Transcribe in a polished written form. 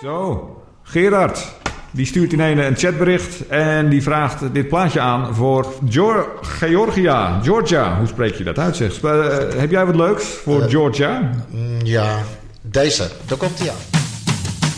Zo, Gerard. Die stuurt in een chatbericht en die vraagt dit plaatje aan voor Georgia. Hoe spreek je dat uit, zeg? Heb jij wat leuks voor Georgia? Ja, deze. Daar komt hij aan.